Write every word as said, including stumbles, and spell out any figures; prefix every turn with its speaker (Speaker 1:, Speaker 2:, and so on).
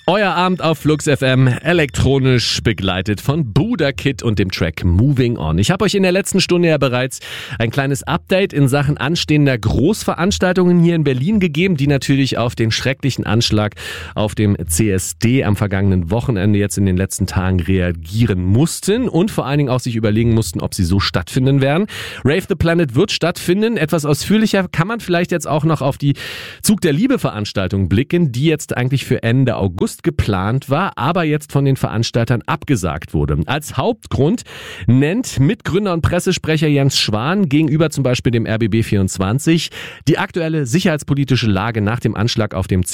Speaker 1: Euer Abend auf Flux F M, elektronisch begleitet von Buda Kid und dem Track Moving On. Ich habe euch in der letzten Stunde ja bereits ein kleines Update in Sachen anstehender Großveranstaltungen hier in Berlin gegeben, die natürlich auf den schrecklichen Anschlag auf dem C S D am vergangenen Wochenende jetzt in den letzten Tagen reagieren mussten und vor allen Dingen auch sich überlegen mussten, ob sie so stattfinden werden. Rave the Planet wird stattfinden. Etwas ausführlicher kann man vielleicht jetzt auch noch auf die Zug der Liebe Veranstaltung blicken, die jetzt eigentlich für Ende August geplant war, aber jetzt von den Veranstaltern abgesagt wurde. Als Hauptgrund nennt Mitgründer und Pressesprecher Jens Schwan gegenüber zum Beispiel dem R B B vierundzwanzig die aktuelle sicherheitspolitische Lage nach dem Anschlag auf dem